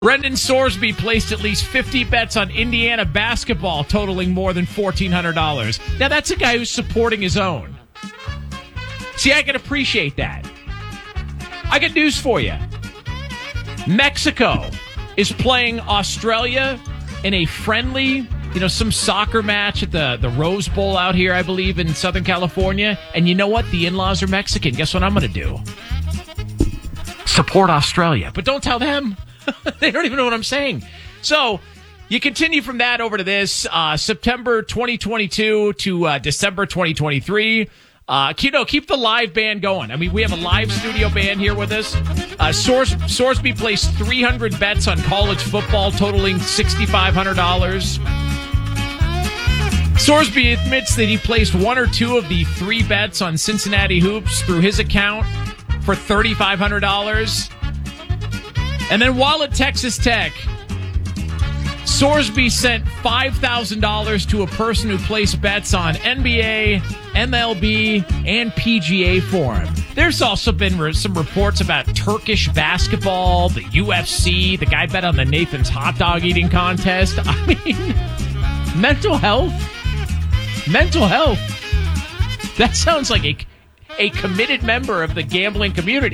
Brendan Sorsby placed at least 50 bets on Indiana basketball, totaling more than $1,400. Now, that's a guy who's supporting his own. See, I can appreciate that. I got news for you. Mexico is playing Australia in a friendly, some soccer match at the Rose Bowl out here, I believe, in Southern California. And you know what? The in-laws are Mexican. Guess what I'm going to do? Support Australia. But don't tell them. They don't even know what I'm saying. So you continue from that over to this September 2022 to December 2023. Keep the live band going. I mean, we have a live studio band here with us. Sorsby placed 300 bets on college football, totaling $6,500. Sorsby admits that he placed one or two of the three bets on Cincinnati hoops through his account for $3,500. And then while at Texas Tech, Sorsby sent $5,000 to a person who placed bets on NBA, MLB, and PGA for him. There's also been some reports about Turkish basketball, the UFC, the guy bet on the Nathan's hot dog eating contest. I mean, mental health. Mental health. That sounds like a committed member of the gambling community.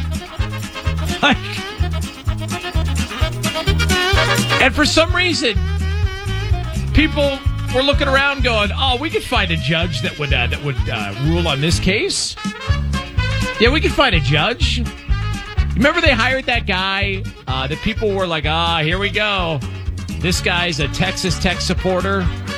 And for some reason, people were looking around going, oh, we could find a judge that would rule on this case. Yeah, we could find a judge. Remember they hired that guy that people were like, here we go. This guy's a Texas Tech supporter.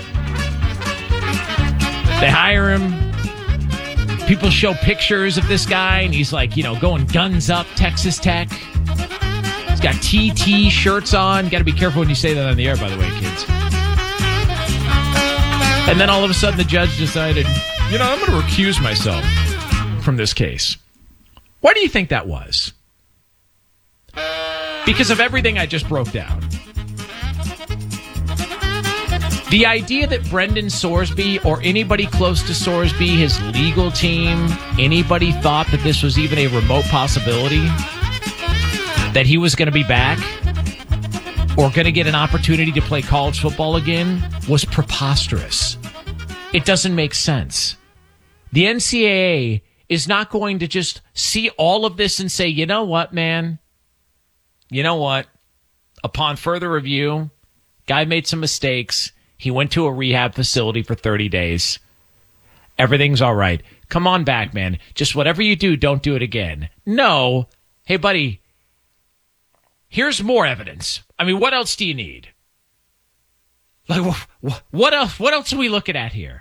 They hire him. People show pictures of this guy, and he's like, going guns up Texas Tech. He's got TT shirts on. Got to be careful when you say that on the air, by the way, kids. And then all of a sudden the judge decided, I'm going to recuse myself from this case. Why do you think that was? Because of everything I just broke down. The idea that Brendan Sorsby or anybody close to Sorsby, his legal team, anybody thought that this was even a remote possibility, that he was going to be back or going to get an opportunity to play college football again, was preposterous. It doesn't make sense. The NCAA is not going to just see all of this and say, you know what, man? You know what? Upon further review, guy made some mistakes. He went to a rehab facility for 30 days. Everything's all right. Come on back, man. Just whatever you do, don't do it again. No. Hey, buddy, here's more evidence. I mean, what else do you need? Like, what else? What else are we looking at here?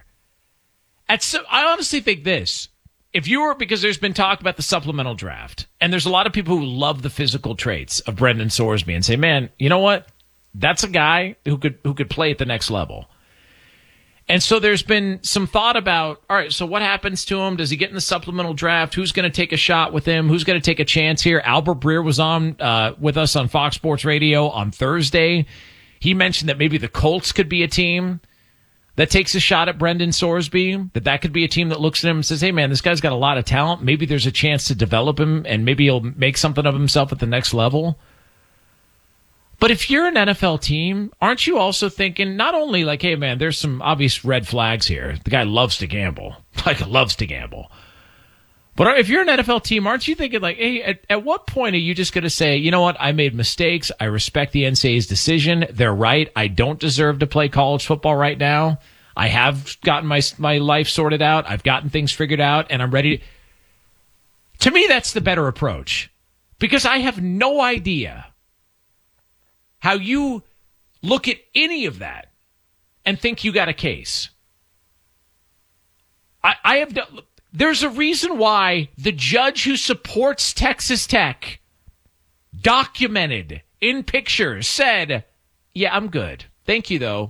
I honestly think this. Because there's been talk about the supplemental draft, and there's a lot of people who love the physical traits of Brendan Sorsby and say, man, you know what? That's a guy who could play at the next level. And so there's been some thought about, all right, so what happens to him? Does he get in the supplemental draft? Who's going to take a shot with him? Who's going to take a chance here? Albert Breer was on with us on Fox Sports Radio on Thursday. He mentioned that maybe the Colts could be a team that takes a shot at Brendan Sorsby, that could be a team that looks at him and says, hey, man, this guy's got a lot of talent. Maybe there's a chance to develop him, and maybe he'll make something of himself at the next level. But if you're an NFL team, aren't you also thinking not only like, hey, man, there's some obvious red flags here. The guy loves to gamble, loves to gamble. But if you're an NFL team, aren't you thinking like, hey, at what point are you just going to say, you know what, I made mistakes. I respect the NCAA's decision. They're right. I don't deserve to play college football right now. I have gotten my life sorted out. I've gotten things figured out, and I'm ready. To me, that's the better approach, because I have no idea how you look at any of that and think you got a case. There's a reason why the judge who supports Texas Tech, documented in pictures, said, yeah, I'm good. Thank you, though.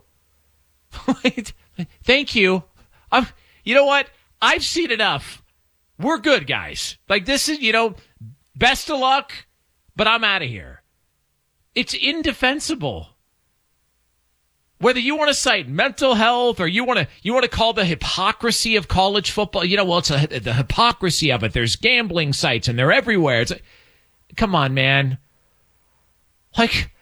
Thank you. You know what? I've seen enough. We're good, guys. Like, this is, best of luck, but I'm out of here. It's indefensible. Whether you want to cite mental health or you want to call the hypocrisy of college football, it's the hypocrisy of it. There's gambling sites and they're everywhere. It's like, come on, man. Like,